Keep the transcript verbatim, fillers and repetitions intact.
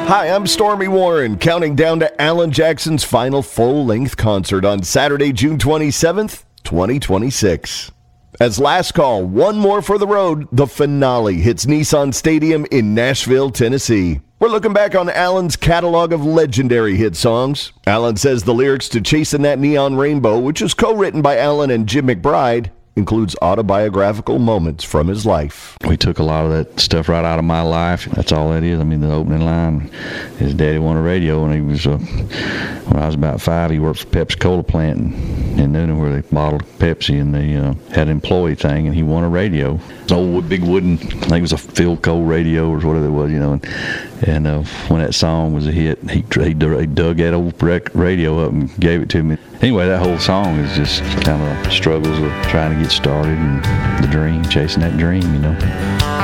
Hi, I'm Stormy Warren, counting down to Alan Jackson's final full-length concert on Saturday, June twenty-seventh, twenty twenty-six. As last call, one more for the road, the finale hits Nissan Stadium in Nashville, Tennessee. We're looking back on Alan's catalog of legendary hit songs. Alan says the lyrics to Chasing That Neon Rainbow, which is co-written by Alan and Jim McBride, includes autobiographical moments from his life. We took a lot of that stuff right out of my life. That's all that is. I mean, the opening line, his daddy wanted a radio, and he was, uh, when I was about five, he worked for Pepsi Cola plant in, in Noonan where they bottled Pepsi, and they uh, had an employee thing, and he won a radio. It's an old big wooden, I think it was a Philco radio or whatever it was, you know, and, and uh, when that song was a hit, he, he, he dug that old rec- radio up and gave it to me. Anyway, that whole song is just kind of struggles of trying to get started and the dream, chasing that dream, you know.